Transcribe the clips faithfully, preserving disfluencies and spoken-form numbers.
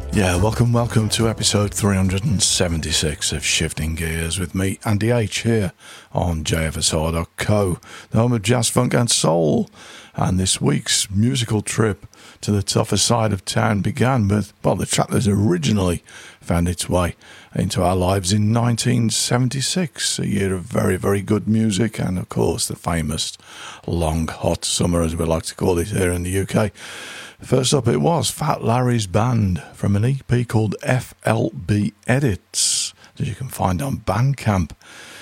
Yeah, welcome, welcome to episode three hundred seventy-six of Shifting Gears with me, Andy H, here on j f s r dot co, the home of jazz, funk and soul. And this week's musical trip to the tougher side of town began with, well, the track that originally found its way into our lives in nineteen seventy-six, a year of very, very good music and, of course, the famous long, hot summer, as we like to call it here in the U K. First up, it was Fat Larry's Band from an E P called F L B Edits that you can find on Bandcamp.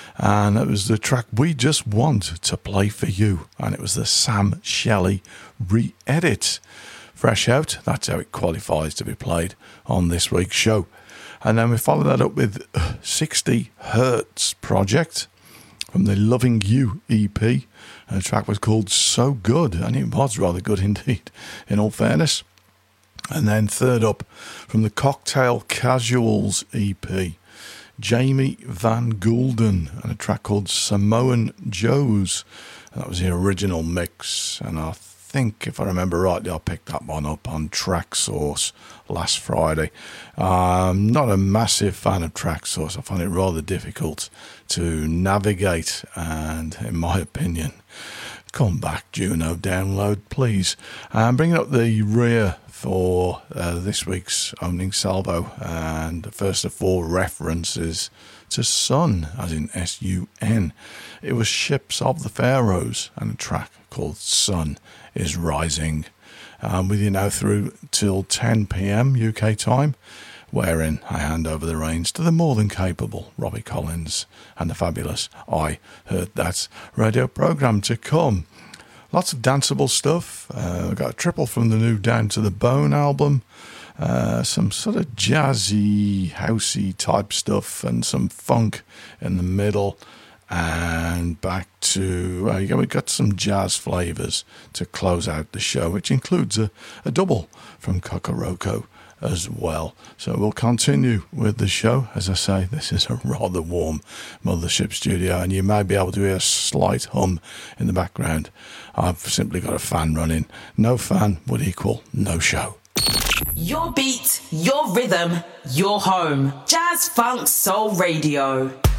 And it was the track We Just Want to Play For You. And it was the Sam Shelley re-edit. Fresh out, that's how it qualifies to be played on this week's show. And then we followed that up with sixty Hertz Project from the Loving You E P. And the track was called So Good, and it was rather good indeed, in all fairness. And then third up, from the Cocktail Casuals E P, Jamie Van Goulden, and a track called Samoan Joe's. And that was the original mix, and I think, if I remember rightly, I picked that one up on Traxsource last Friday. I'm not a massive fan of Traxsource. I find it rather difficult to navigate, and in my opinion, come back, Juno download, please. I'm bringing up the rear for uh, this week's opening salvo, and the first of four references to Sun, as in S U N. It was Ships of the Pharaohs, and a track called Sun is Rising. Um, with you now through till ten p.m. U K time, wherein I hand over the reins to the more than capable Robbie Collins and the fabulous I Heard That radio programme to come. Lots of danceable stuff. Uh, got a triple from the new Down to the Bone album. Uh, some sort of jazzy, housey type stuff, and some funk in the middle. And back to, uh, yeah, we've got some jazz flavours to close out the show, which includes a, a double from Kokoroko as well. So we'll continue with the show. As I say, this is a rather warm Mothership studio, and you may be able to hear a slight hum in the background. I've simply got a fan running. No fan would equal no show. Your beat, your rhythm, your home. Jazz Funk Soul Radio.